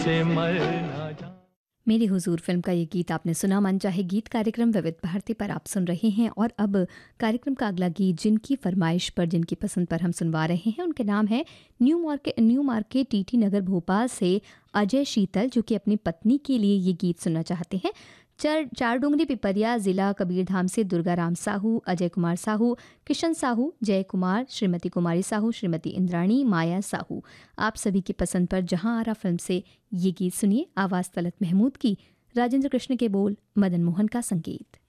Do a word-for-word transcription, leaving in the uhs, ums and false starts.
से मर ना जा। मेरी हुजूर फिल्म का ये गीत आपने सुना। मन चाहे गीत कार्यक्रम विविध भारती पर आप सुन रहे हैं और अब कार्यक्रम का अगला गीत जिनकी फरमाइश पर, जिनकी पसंद पर हम सुनवा रहे हैं, उनके नाम है new market new market TT Nagar Bhopal से अजय शीतल, जो कि अपनी पत्नी के लिए ये गीत सुनना चाहते हैं। चार चार डोंगरी पिपरिया जिला कबीरधाम से दुर्गाराम साहू, अजय कुमार साहू, किशन साहू, जय कुमार, श्रीमती कुमारी साहू, श्रीमती इंद्राणी, माया साहू, आप सभी की पसंद पर जहां आरा फिल्म से ये गीत सुनिए। आवाज़ तलत महमूद की, राजेंद्र कृष्ण के बोल, मदन मोहन का संगीत।